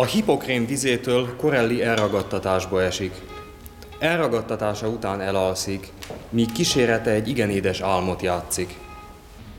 A Hippokrém vizétől Corelli elragadtatásba esik. Elragadtatása után elalszik, míg kísérete egy igen édes álmot játszik.